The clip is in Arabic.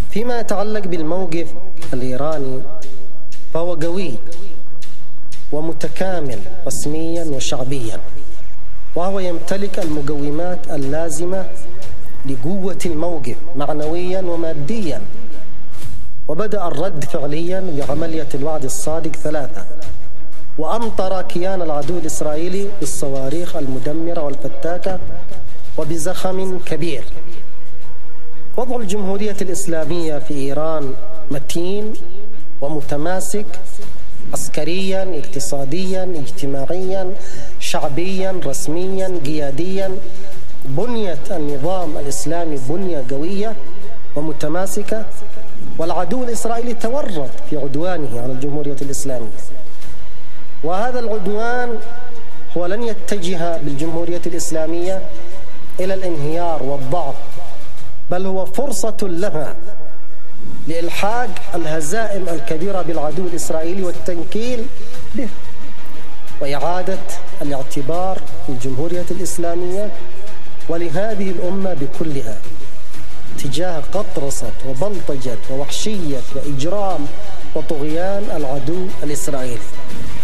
فيما يتعلق بالموقف الإيراني فهو قوي ومتكامل رسميا وشعبيا، وهو يمتلك المقومات اللازمة لقوة الموقف معنويا وماديا. وبدأ الرد فعليا بعملية الوعد الصادق 3، وأمطر كيان العدو الإسرائيلي بالصواريخ المدمرة والفتاكة وبزخم كبير. وضع الجمهورية الإسلامية في إيران متين ومتماسك عسكريا، اقتصاديا، اجتماعيا، شعبيا، رسميا، قياديا. بنية النظام الإسلامي بنية قوية ومتماسكة، والعدو الإسرائيلي تورط في عدوانه على الجمهورية الإسلامية، وهذا العدوان هو لن يتجه بالجمهورية الإسلامية إلى الانهيار والضعف، بل هو فرصة لها لإلحاق الهزائم الكبيرة بالعدو الإسرائيلي والتنكيل به، وإعادة الاعتبار في الجمهورية الإسلامية ولهذه الأمة بكلها تجاه قطرسة وبلطجة ووحشية وإجرام وطغيان العدو الإسرائيلي.